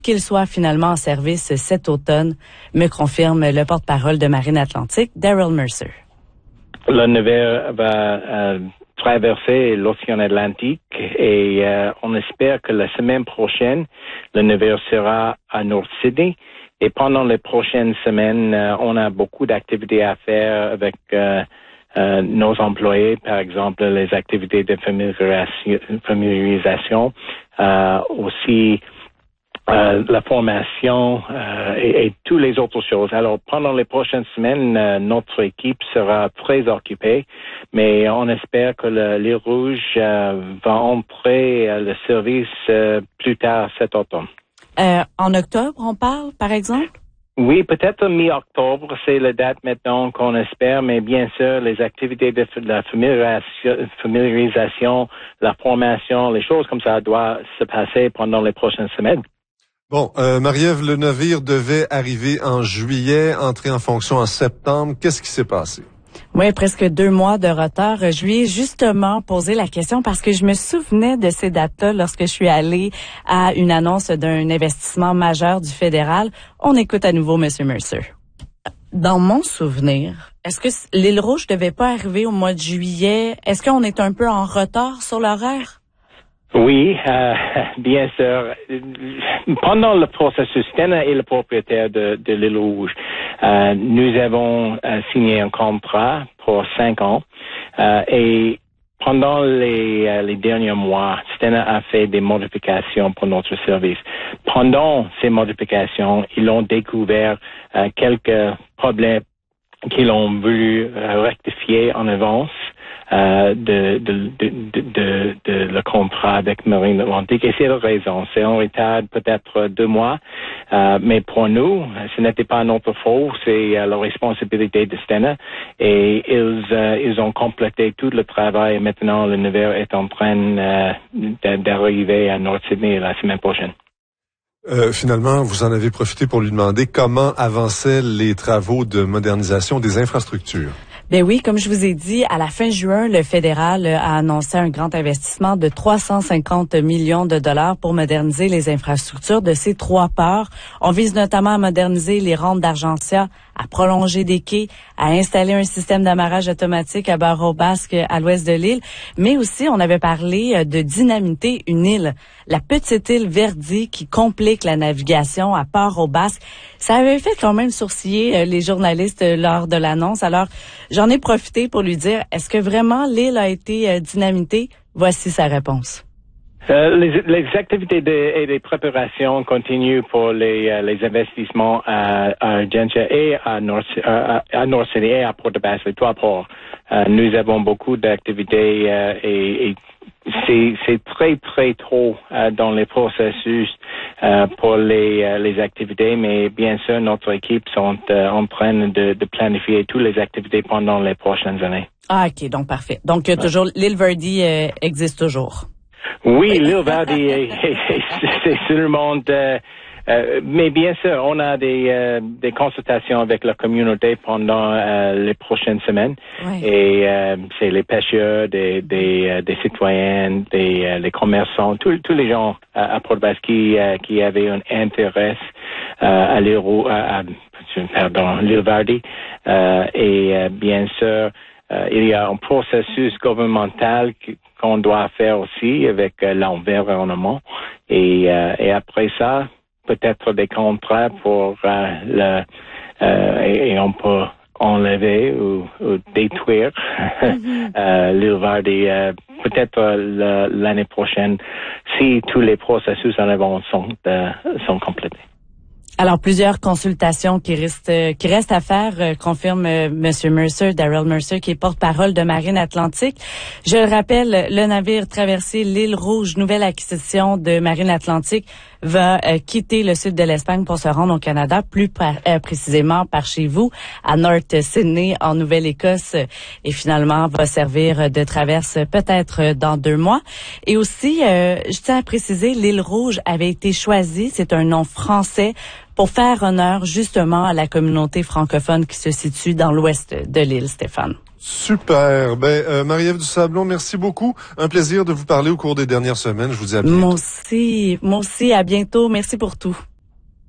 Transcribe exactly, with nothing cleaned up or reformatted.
qu'il soit finalement en service cet automne, me confirme le porte-parole de Marine Atlantique, Daryl Mercer. Le navire va euh, traverser l'océan Atlantique et euh, on espère que la semaine prochaine, le navire sera à North Sydney. Et pendant les prochaines semaines, euh, on a beaucoup d'activités à faire avec euh, euh, nos employés, par exemple les activités de familiarisation, familiarisation euh, aussi euh, la formation euh, et, et toutes les autres choses. Alors, pendant les prochaines semaines, euh, notre équipe sera très occupée, mais on espère que le, l'île Rouge euh, va entrer euh, le service euh, plus tard cet automne. Euh, en octobre, on parle, par exemple? Oui, peut-être mi-octobre, c'est la date maintenant qu'on espère, mais bien sûr, les activités de la familiarisation, familiarisation, la formation, les choses comme ça doivent se passer pendant les prochaines semaines. Bon, euh, Marie-Ève, le navire devait arriver en juillet, entrer en fonction en septembre. Qu'est-ce qui s'est passé? Oui, presque deux mois de retard. Je lui ai justement posé la question parce que je me souvenais de ces dates-là lorsque je suis allée à une annonce d'un investissement majeur du fédéral. On écoute à nouveau M. Mercer. Dans mon souvenir, est-ce que l'île Rouge devait pas arriver au mois de juillet? Est-ce qu'on est un peu en retard sur l'horaire? Oui, euh, bien sûr. Pendant le processus, Stena est le propriétaire de, de l'île Rouge. Euh, nous avons euh, signé un contrat pour cinq ans euh, et pendant les, euh, les derniers mois, Stena a fait des modifications pour notre service. Pendant ces modifications, ils ont découvert euh, quelques problèmes qu'ils ont voulu euh, rectifier en avance. Euh, de, de, de, de, de, de le contrat avec Marine Atlantique. Et c'est la raison. C'est en retard peut-être deux mois. Euh, mais pour nous, ce n'était pas notre faute. C'est euh, la responsabilité de Stena. Et ils, euh, ils ont complété tout le travail. Maintenant, le navire est en train euh, d'arriver à North Sydney la semaine prochaine. Euh, finalement, vous en avez profité pour lui demander comment avançaient les travaux de modernisation des infrastructures. Ben oui, comme je vous ai dit, à la fin juin, le fédéral a annoncé un grand investissement de trois cent cinquante millions de dollars pour moderniser les infrastructures de ces trois ports. On vise notamment à moderniser les rampes d'Argentia, à prolonger des quais, à installer un système d'amarrage automatique à Barreau-Basque à l'ouest de l'île, mais aussi on avait parlé de dynamiter une île, la petite île Verdi qui complique la navigation à Port-au-Basque. Ça avait fait quand même sourciller les journalistes lors de l'annonce. Alors, j'en ai profité pour lui dire, est-ce que vraiment l'île a été dynamitée? Voici sa réponse. Euh, les, les activités de, et les préparations continuent pour les, euh, les investissements à, à Argentia et à North, à, à North Sydney et à Port-au-Basque, les trois ports. Euh, nous avons beaucoup d'activités euh, et, et c'est, c'est très, très tôt euh, dans les processus euh, pour les, euh, les activités, mais bien sûr, notre équipe sont euh, en train de, de planifier toutes les activités pendant les prochaines années. Ah, OK, donc parfait. Donc, euh, toujours, l'île Verdi euh, existe toujours. Oui, l'île Verdi est, est, est, c'est sur le monde, euh, euh, mais bien sûr, on a des, euh, des consultations avec la communauté pendant euh, les prochaines semaines. Oui. Et euh, c'est les pêcheurs, des, des, euh, des citoyens, des euh, les commerçants, tous tous les gens à, à Port-au-Basque qui, euh, qui avaient un intérêt euh, à l'île, à, à, pardon, l'île Verdi. Euh, et euh, bien sûr, euh, il y a un processus gouvernemental qui, qu'on doit faire aussi avec euh, l'environnement. Et, euh, et après ça, peut-être des contrats pour euh, le euh, et, et on peut enlever ou, ou détruire mm-hmm. euh, l'île Verdi euh, peut-être euh, l'année prochaine si tous les processus en avant sont, euh, sont complétés. Alors, plusieurs consultations qui restent, qui restent à faire, euh, confirme euh, M. Mercer, Daryl Mercer, qui est porte-parole de Marine Atlantique. Je le rappelle, le navire traversé l'île Rouge, nouvelle acquisition de Marine Atlantique, va euh, quitter le sud de l'Espagne pour se rendre au Canada, plus par, euh, précisément par chez vous, à North Sydney, en Nouvelle-Écosse, et finalement va servir de traverse peut-être dans deux mois. Et aussi, euh, je tiens à préciser, l'île Rouge avait été choisie, c'est un nom français, pour faire honneur justement à la communauté francophone qui se situe dans l'ouest de l'île, Stéphane. Super. Ben, euh, Marie-Ève Dusablon, merci beaucoup. Un plaisir de vous parler au cours des dernières semaines. Je vous dis à bientôt. Moi aussi, moi aussi, à bientôt. Merci pour tout.